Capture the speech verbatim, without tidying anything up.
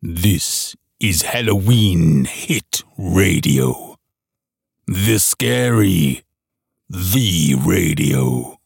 This is Halloween Hit Radio. The Scary, the Radio.